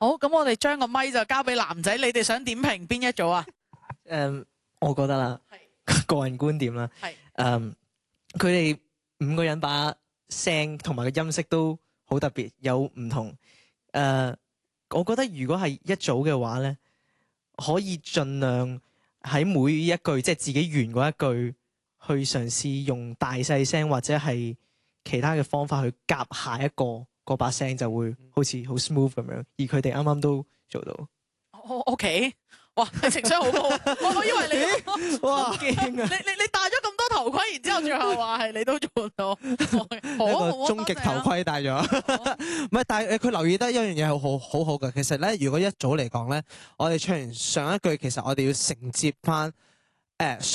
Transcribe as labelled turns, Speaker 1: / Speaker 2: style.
Speaker 1: 好，咁我哋將個咪就交俾男仔，你哋想點評邊一組啊？
Speaker 2: 我覺得啦，個人觀點啦，佢哋5個人把聲同埋個音色都好特別，有唔同。我覺得如果係一組嘅話咧，可以盡量喺每一句即係自己完嗰一句，去嘗試用大細聲或者係其他嘅方法去夾下一個嗰把聲，就會好似好 smooth 咁樣。而佢哋啱啱都做到。
Speaker 1: OK， 哇，你情商好高，我以為你
Speaker 2: 哇驚啊！
Speaker 1: 你戴咗咁多頭盔，然之後最後話係你都做到，好
Speaker 3: 終極頭盔戴咗。唔係，但係佢留意得一樣嘢係好好嘅。其實咧，如果一組嚟講咧，我哋唱完上一句，其實我哋要承接翻